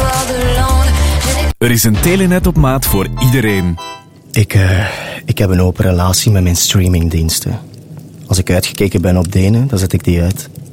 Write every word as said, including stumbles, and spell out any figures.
Er is een Telenet op maat voor iedereen. Ik, uh, ik heb een open relatie met mijn streamingdiensten. Als ik uitgekeken ben op de ene, dan zet ik die uit.